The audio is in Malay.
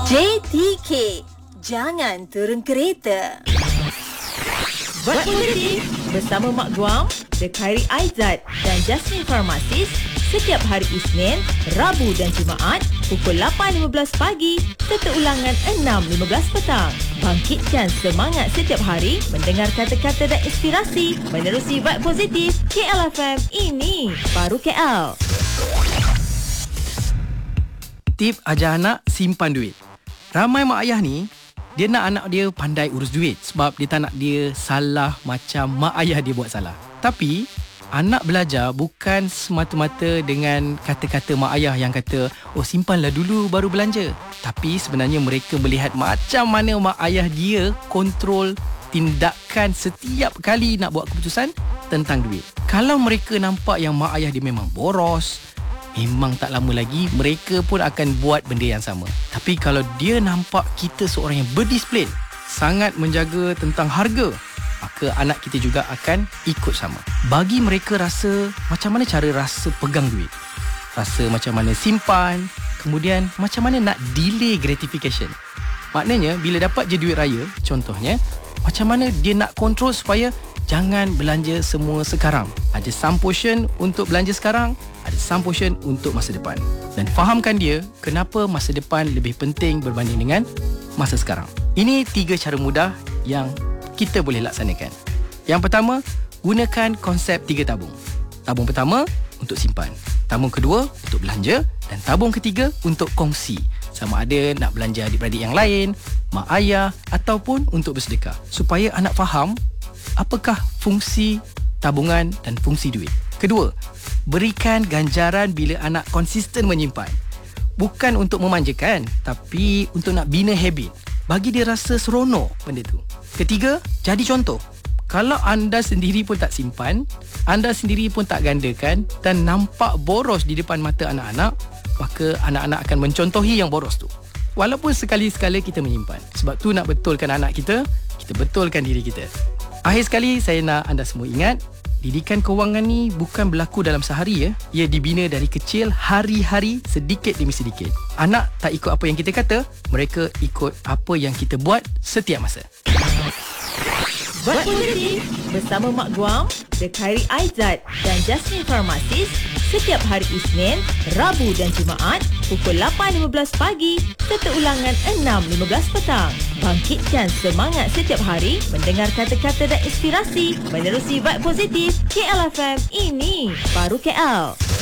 JTK, jangan turun kereta. Buat Positif bersama Mak Guam, The Khairi Aizat dan Jasmine Pharmacist setiap hari Isnin, Rabu dan Jumaat pukul 8.15 pagi serta ulangan 6.15 petang. Bangkitkan semangat setiap hari mendengar kata-kata dan inspirasi menerusi Vibe Positif KLFM ini baru KL. Tip ajar anak simpan duit. Ramai mak ayah ni, dia nak anak dia pandai urus duit sebab dia tak nak dia salah macam mak ayah dia buat salah. Tapi anak belajar bukan semata-mata dengan kata-kata mak ayah yang kata, oh simpanlah dulu baru belanja. Tapi sebenarnya mereka melihat macam mana mak ayah dia kontrol tindakan setiap kali nak buat keputusan tentang duit. Kalau mereka nampak yang mak ayah dia memang boros, memang tak lama lagi mereka pun akan buat benda yang sama. Tapi kalau dia nampak kita seorang yang berdisiplin, sangat menjaga tentang harga, maka anak kita juga akan ikut sama. Bagi mereka rasa macam mana cara rasa pegang duit, rasa macam mana simpan, kemudian macam mana nak delay gratification. Maknanya bila dapat je duit raya, contohnya, macam mana dia nak kontrol supaya jangan belanja semua sekarang. Ada some portion untuk belanja sekarang, ada some portion untuk masa depan. Dan fahamkan dia kenapa masa depan lebih penting berbanding dengan masa sekarang. Ini 3 cara mudah yang kita boleh laksanakan. Yang pertama, gunakan konsep 3 tabung. Tabung pertama untuk simpan, tabung kedua untuk belanja, dan tabung ketiga untuk kongsi. Sama ada nak belanja adik-beradik yang lain, mak ayah, ataupun untuk bersedekah. Supaya anak faham apakah fungsi tabungan dan fungsi duit. Kedua, berikan ganjaran bila anak konsisten menyimpan. Bukan untuk memanjakan, tapi untuk nak bina habit. Bagi dia rasa seronok benda tu. Ketiga, jadi contoh. Kalau anda sendiri pun tak simpan, anda sendiri pun tak gandakan dan nampak boros di depan mata anak-anak, maka anak-anak akan mencontohi yang boros tu. Walaupun sekali-sekala kita menyimpan. Sebab tu nak betulkan anak kita, kita betulkan diri kita. Akhir sekali, saya nak anda semua ingat, didikan kewangan ni bukan berlaku dalam sehari ya. Ia dibina dari kecil, hari-hari, sedikit demi sedikit. Anak tak ikut apa yang kita kata, mereka ikut apa yang kita buat setiap masa. Buat Positif bersama Mak Guam, The Khairi Aizat dan Jasmine Pharmacist setiap hari Isnin, Rabu dan Jumaat pukul 8.15 pagi serta ulangan 6.15 petang. Bangkitkan semangat setiap hari mendengar kata-kata dan inspirasi menerusi Vibe Positif KLFM ini baru KL.